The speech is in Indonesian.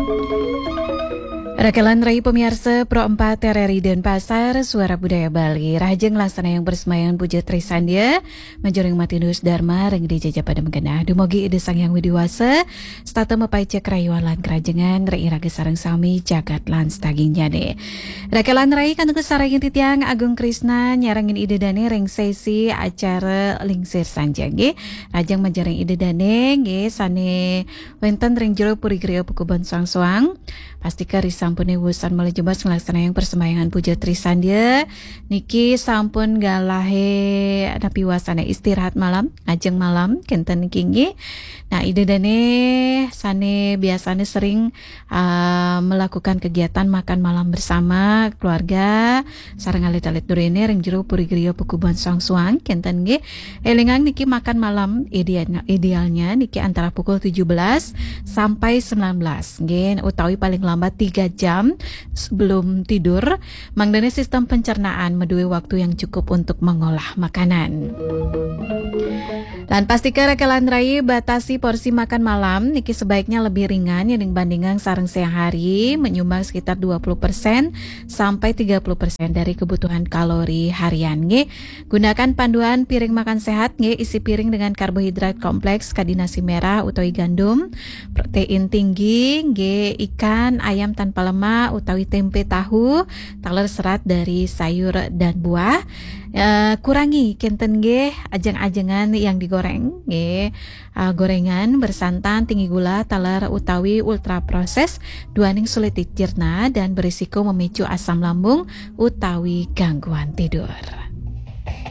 Rakalan Rai pemirsa Pro 4 TRRI Denpasar Suara Budaya Bali Rajeng laksana yang bersemayang puja Trisandia Majoring Matinus Dharma Reng dijajah pada menggenah Dumogi ide sang yang widiwasa Stata mepai cek rayuan lan kerajengan Rei raga sarang sami jagat lan stagingnya deh Rakalan Rai kantung kesarangin titiang Agung Krisna nyarangin ide dane reng sesi acara lingsir sanjang Rajeng majaring ide dane sane wenten reng jero puri grio pukuban soang-soang Pastika sampun wusan melejebas ngelaksana yang persemayangan puja Trisandia niki sampun galahe napi wasana istirahat malam ajeng malam kenten kinggi nah ide dane sane biasanya sering melakukan kegiatan makan malam bersama keluarga sareng alit-alit durene reng jero puri griya pukuban suang-suang kenten nggih elingang niki makan malam idealnya niki antara pukul 17 sampai 19 nggih utawi paling lambat 3 jam sebelum tidur mangdane sistem pencernaan medue waktu yang cukup untuk mengolah makanan. Dan pastikan rakalan rai batasi porsi makan malam niki sebaiknya lebih ringan yang dibandingkan sareng siang hari menyumbang sekitar 20% sampai 30% dari kebutuhan kalori harian nggih. Gunakan panduan piring makan sehat nggih isi piring dengan karbohidrat kompleks kadinasi merah utawi gandum, protein tinggi nggih ikan, ayam tanpa lemak utawi tempe tahu, taler serat dari sayur dan buah. Kurangi kenten nggih ajeng-ajengan yang digoreng nggih gorengan bersantan tinggi gula taler utawi ultra proses duaning sulit dicerna dan berisiko memicu asam lambung utawi gangguan tidur.